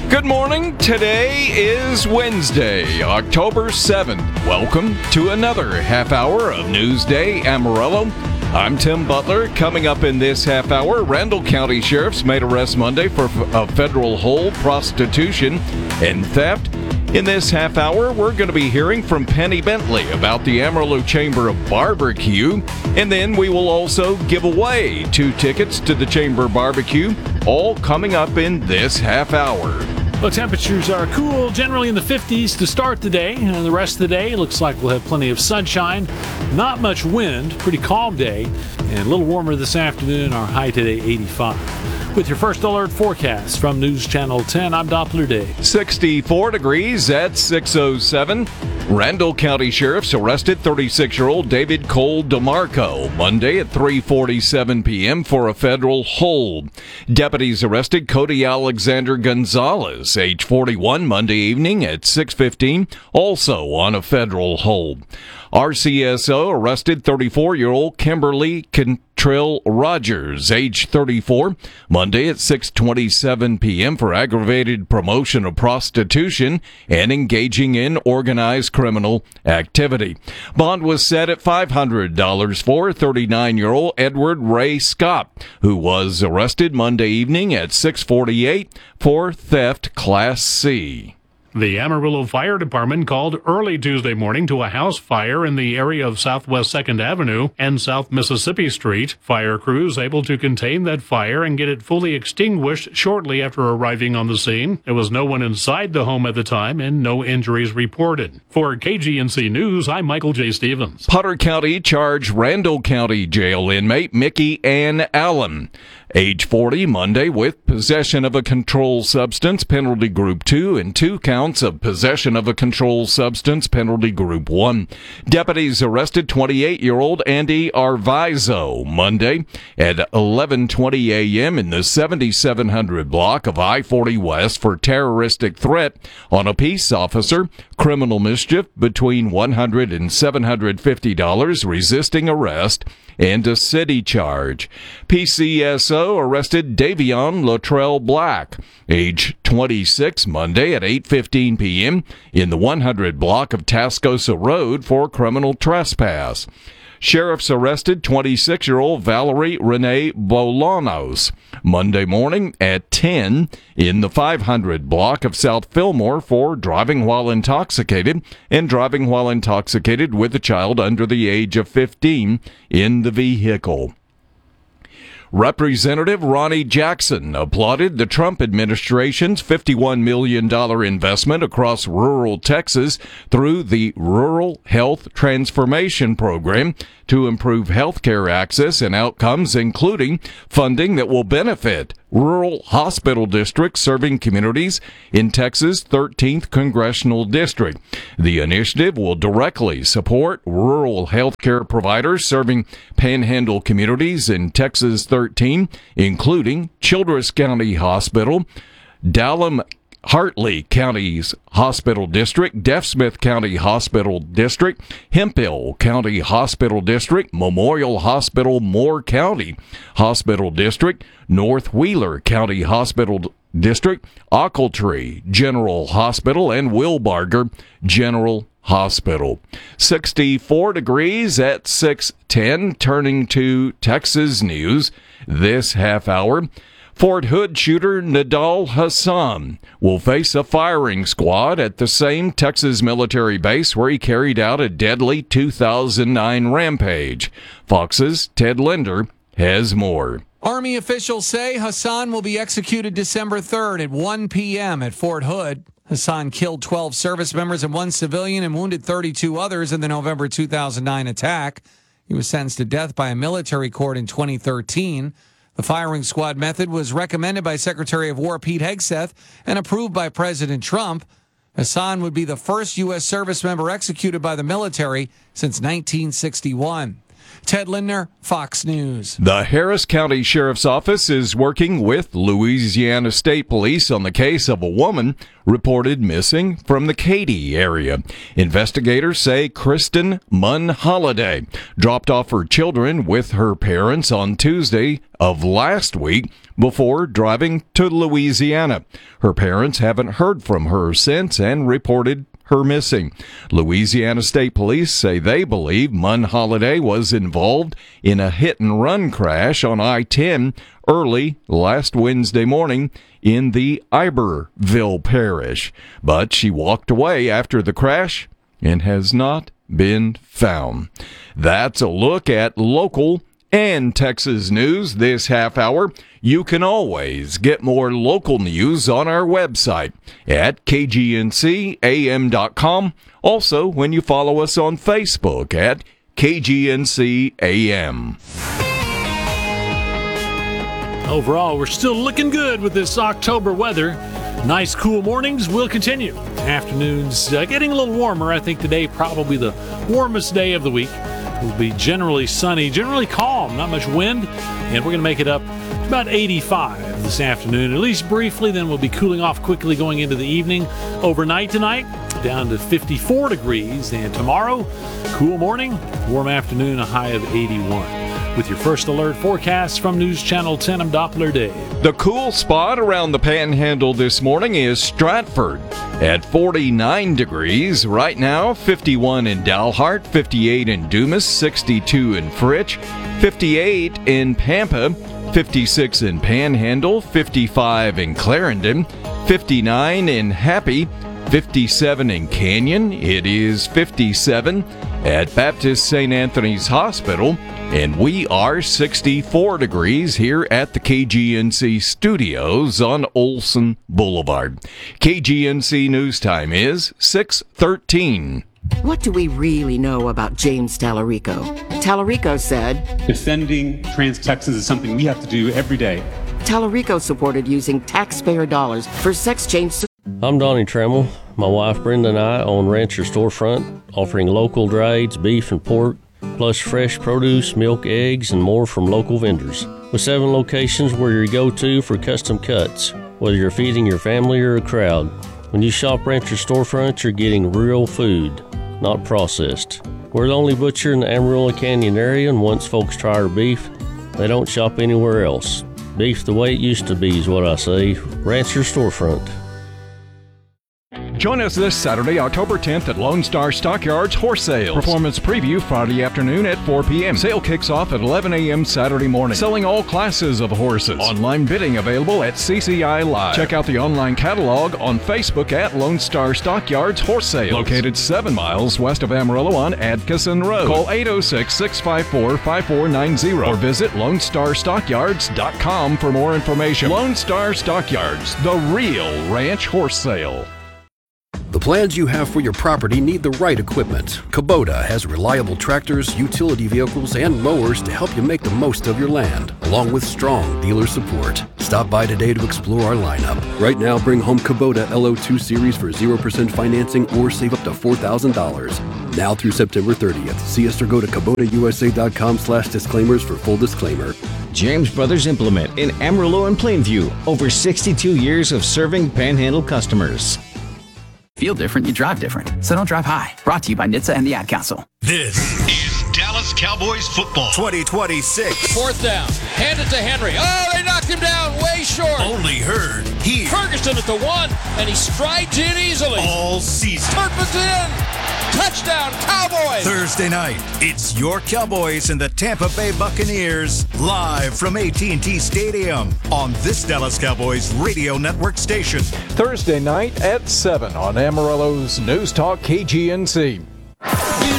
Good morning. Today is Wednesday, October 7th. Welcome to another half hour of Newsday Amarillo. I'm Tim Butler. Coming up in this half hour, Randall County Sheriff's made arrest Monday for a federal hold, prostitution, and theft. In this half hour, we're going to be hearing from Penny Bentley about the Amarillo Chamber of Barbecue, and then we will also give away 2 tickets to the Chamber Barbecue, all coming up in this half hour. Well, temperatures are cool, generally in the 50s to start the day, and the rest of the day looks like we'll have plenty of sunshine, not much wind, pretty calm day, and a little warmer this afternoon, our high today 85. With your first alert forecast from News Channel 10, I'm Doppler Day. 64 degrees at 6:07. Randall County Sheriff's arrested 36-year-old David Cole DeMarco Monday at 3:47 p.m. for a federal hold. Deputies arrested Cody Alexander Gonzalez, age 41, Monday evening at 6:15, also on a federal hold. RCSO arrested 34-year-old Kimberly Cantrell Rogers, age 34, Monday at 6:27 p.m. for aggravated promotion of prostitution and engaging in organized criminal activity. Bond was set at $500 for 39-year-old Edward Ray Scott, who was arrested Monday evening at 6:48 for theft Class C. The Amarillo Fire Department called early Tuesday morning to a house fire in the area of Southwest 2nd Avenue and South Mississippi Street. Fire crews able to contain that fire and get it fully extinguished shortly after arriving on the scene. There was no one inside the home at the time and no injuries reported. For KGNC News, I'm Michael J. Stevens. Potter County charged Randall County Jail inmate Mickey Ann Allen, age 40, Monday, with possession of a controlled substance, penalty group 2, and 2 counts of possession of a controlled substance, penalty group 1. Deputies arrested 28-year-old Andy Arvizo Monday at 11:20 a.m. in the 7700 block of I-40 West for terroristic threat on a peace officer, criminal mischief between $100 and $750, resisting arrest, and a city charge. PCSO arrested Davion Luttrell Black, age 26, Monday at 8:15 p.m. in the 100 block of Tascosa Road for criminal trespass. Sheriffs arrested 26-year-old Valerie Renee Bolanos Monday morning at 10 in the 500 block of South Fillmore for driving while intoxicated and driving while intoxicated with a child under the age of 15 in the vehicle. Representative Ronnie Jackson applauded the Trump administration's $51 million investment across rural Texas through the Rural Health Transformation Program to improve health care access and outcomes, including funding that will benefit rural hospital districts serving communities in Texas' 13th Congressional District. The initiative will directly support rural health care providers serving panhandle communities in Texas 13, including Childress County Hospital, Dallam Hartley County's Hospital District, Deaf Smith County Hospital District, Hemphill County Hospital District, Memorial Hospital Moore County Hospital District, North Wheeler County Hospital District, Ochiltree General Hospital, and Wilbarger General Hospital. 64 degrees at 6:10. Turning to Texas news this half hour. Fort Hood shooter Nidal Hassan will face a firing squad at the same Texas military base where he carried out a deadly 2009 rampage. Fox's Ted Linder has more. Army officials say Hassan will be executed December 3rd at 1 p.m. at Fort Hood. Hassan killed 12 service members and 1 civilian and wounded 32 others in the November 2009 attack. He was sentenced to death by a military court in 2013. The firing squad method was recommended by Secretary of War Pete Hegseth and approved by President Trump. Hassan would be the first U.S. service member executed by the military since 1961. Ted Lindner, Fox News. The Harris County Sheriff's Office is working with Louisiana State Police on the case of a woman reported missing from the Katy area. Investigators say Kristen Munn Holiday dropped off her children with her parents on Tuesday of last week before driving to Louisiana. Her parents haven't heard from her since and reported her missing. Louisiana State Police say they believe Munn Holiday was involved in a hit-and-run crash on I-10 early last Wednesday morning in the Iberville parish, but she walked away after the crash and has not been found. That's a look at local and Texas news this half hour. You can always get more local news on our website at kgncam.com. Also, when you follow us on Facebook at KGNCAM. Overall, we're still looking good with this October weather. Nice, cool mornings will continue. Afternoons getting a little warmer. I think today probably the warmest day of the week. It will be generally sunny, generally calm, not much wind, and we're going to make it up to about 85 this afternoon, at least briefly. Then we'll be cooling off quickly going into the evening. Overnight tonight, down to 54 degrees, and tomorrow, cool morning, warm afternoon, a high of 81. With your first alert forecast from News Channel 10, I'm Doppler Dave. The cool spot around the Panhandle this morning is Stratford at 49 degrees. Right now, 51 in Dalhart, 58 in Dumas, 62 in Fritch, 58 in Pampa, 56 in Panhandle, 55 in Clarendon, 59 in Happy, 57 in Canyon. It is 57 at Baptist St. Anthony's Hospital, and we are 64 degrees here at the KGNC studios on Olson Boulevard. KGNC news time is 6:13. What do we really know about James Tallarico? Tallarico said, defending trans Texans is something we have to do every day. Tallarico supported using taxpayer dollars for sex change. I'm Donnie Trammell. My wife Brenda and I own Rancher Storefront, offering local drieds, beef and pork, plus fresh produce, milk, eggs, and more from local vendors. With 7 locations, we're your go-to for custom cuts, whether you're feeding your family or a crowd. When you shop Rancher Storefront, you're getting real food, not processed. We're the only butcher in the Amarillo Canyon area, and once folks try our beef, they don't shop anywhere else. Beef the way it used to be is what I say. Rancher Storefront. Join us this Saturday, October 10th at Lone Star Stockyards Horse Sales. Performance preview Friday afternoon at 4 p.m. Sale kicks off at 11 a.m. Saturday morning. Selling all classes of horses. Online bidding available at CCI Live. Check out the online catalog on Facebook at Lone Star Stockyards Horse Sales. Located 7 miles west of Amarillo on Adkisson Road. Call 806-654-5490 or visit LoneStarStockyards.com for more information. Lone Star Stockyards, the real ranch horse sale. The plans you have for your property need the right equipment. Kubota has reliable tractors, utility vehicles, and mowers to help you make the most of your land, along with strong dealer support. Stop by today to explore our lineup. Right now, bring home Kubota LO2 Series for 0% financing or save up to $4,000. Now through September 30th. See us or go to KubotaUSA.com/disclaimers for full disclaimer. James Brothers Implement in Amarillo and Plainview. Over 62 years of serving Panhandle customers. Feel different, you drive different. So don't drive high. Brought to you by NHTSA and the Ad Council. This is Dallas Cowboys football 2026. 4th down. Hand it to Henry. Oh, they knocked him down way short. Only heard here. Ferguson at the 1, and he strides in easily. All season. Turpin's in. Touchdown, Cowboys! Thursday night, it's your Cowboys and the Tampa Bay Buccaneers live from AT&T Stadium on this Dallas Cowboys radio network station. Thursday night at 7 on Amarillo's News Talk KGNC.